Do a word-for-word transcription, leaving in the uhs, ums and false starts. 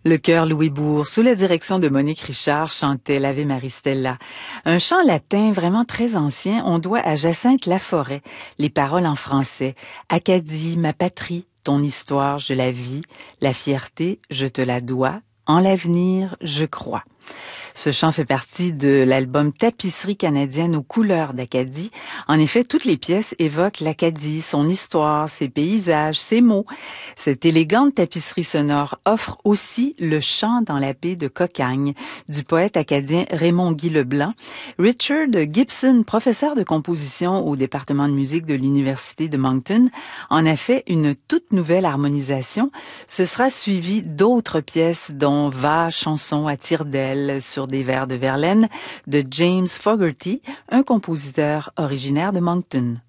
Le chœur Louisbourg, sous la direction de Monique Richard, chantait l'Ave Maria Stella. Un chant latin vraiment très ancien, on doit à Jacinthe Laforêt. Les paroles en français. Acadie, ma patrie, ton histoire, je la vis. La fierté, je te la dois. En l'avenir, je crois. Ce chant fait partie de l'album Tapisserie canadienne aux couleurs d'Acadie. En effet, toutes les pièces évoquent l'Acadie, son histoire, ses paysages, ses mots. Cette élégante tapisserie sonore offre aussi le chant dans la baie de Cocagne du poète acadien Raymond-Guy Leblanc. Richard Gibson, professeur de composition au département de musique de l'Université de Moncton, en a fait une toute nouvelle harmonisation. Ce sera suivi d'autres pièces dont Va, chanson à tire-d'aile sur des vers de Verlaine de James Fogerty, un compositeur originaire de Moncton.